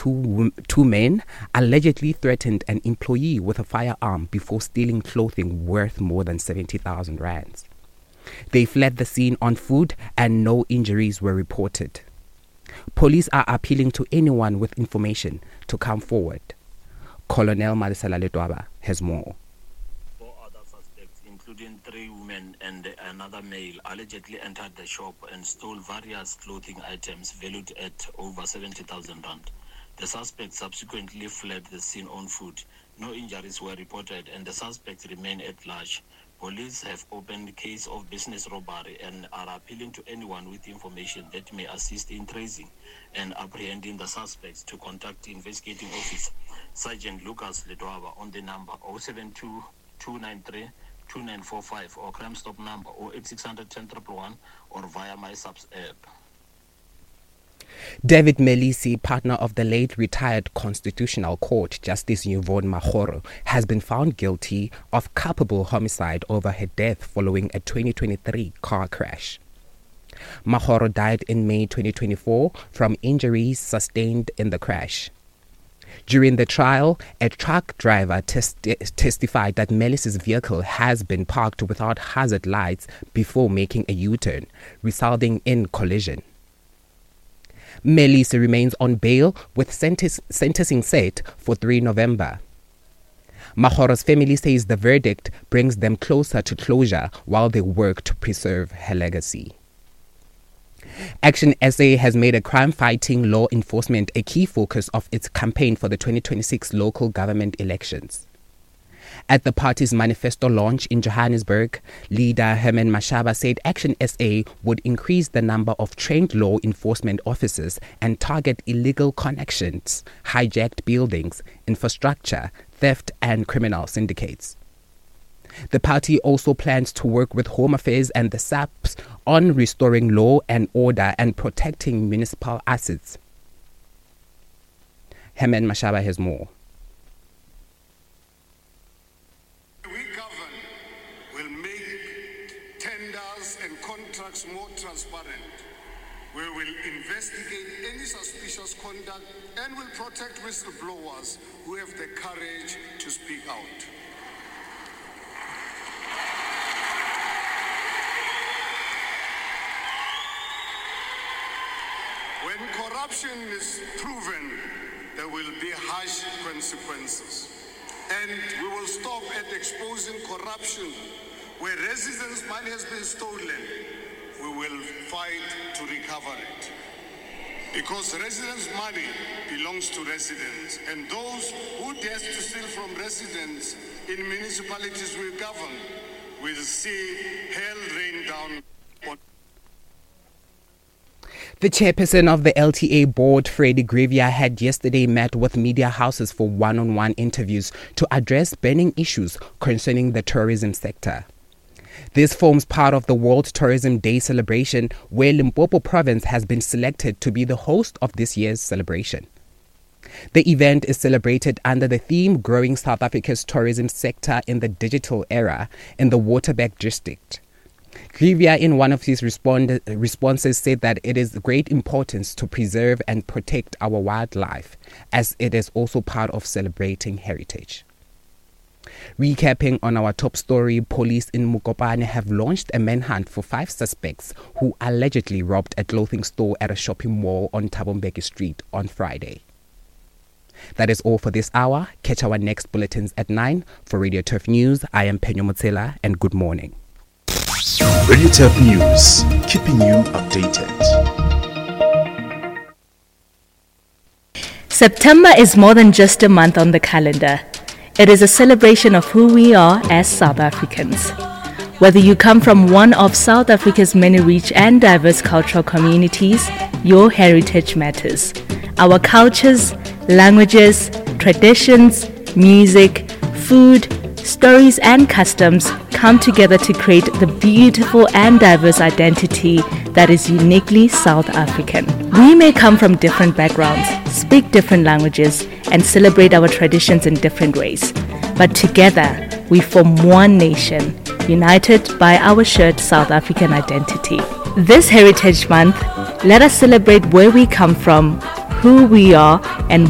two men allegedly threatened an employee with a firearm before stealing clothing worth more than 70,000 rands. They fled the scene on foot and no injuries were reported. Police are appealing to anyone with information to come forward. Colonel Madisela Letwaba has more. 4 other suspects, including 3 women and another male, allegedly entered the shop and stole various clothing items valued at over 70,000 rand. The suspects subsequently fled the scene on foot. No injuries were reported and the suspects remain at large. Police have opened a case of business robbery and are appealing to anyone with information that may assist in tracing and apprehending the suspects to contact investigating officer Sergeant Lucas Letwaba on the number 072 293 2945 or Crime Stop number 08600 10111 or via my subs app. David Melisi, partner of the late retired Constitutional Court Justice Yvonne Magoro, has been found guilty of culpable homicide over her death following a 2023 car crash. Magoro died in May 2024 from injuries sustained in the crash. During the trial, a truck driver testified that Melisi's vehicle has been parked without hazard lights before making a U-turn, resulting in collision. Melisi remains on bail with sentencing set for 3 November. Magoro's family says the verdict brings them closer to closure while they work to preserve her legacy. Action SA has made a crime-fighting law enforcement a key focus of its campaign for the 2026 local government elections. At the party's manifesto launch in Johannesburg, leader Herman Mashaba said Action SA would increase the number of trained law enforcement officers and target illegal connections, hijacked buildings, infrastructure, theft and criminal syndicates. The party also plans to work with Home Affairs and the SAPS on restoring law and order and protecting municipal assets. Herman Mashaba has more. More transparent. We will investigate any suspicious conduct and will protect whistleblowers who have the courage to speak out. When corruption is proven, there will be harsh consequences. And we will stop at exposing corruption where residents' money has been stolen. We will fight to recover it. Because residents' money belongs to residents, and those who dare to steal from residents in municipalities we govern will see hell rain down on. The chairperson of the LTA board, Freddie Grivia, had yesterday met with media houses for one-on-one interviews to address burning issues concerning the tourism sector. This forms part of the World Tourism Day celebration, where Limpopo Province has been selected to be the host of this year's celebration. The event is celebrated under the theme Growing South Africa's Tourism Sector in the Digital Era in the Waterberg District. Grivia, in one of his responses, said that it is of great importance to preserve and protect our wildlife, as it is also part of celebrating heritage. Recapping on our top story, police in Mokopane have launched a manhunt for 5 suspects who allegedly robbed a clothing store at a shopping mall on Thabo Mbeki Street on Friday. That is all for this hour. Catch our next bulletins at 9. For Radio Turf News, I am Penyo Motsela, and good morning. Radio Turf News, keeping you updated. September is more than just a month on the calendar. It is a celebration of who we are as South Africans. Whether you come from one of South Africa's many rich and diverse cultural communities, your heritage matters. Our cultures, languages, traditions, music, food, stories and customs come together to create the beautiful and diverse identity that is uniquely South African. We may come from different backgrounds, speak different languages, and celebrate our traditions in different ways. But together, we form one nation, united by our shared South African identity. This Heritage Month, let us celebrate where we come from, who we are, and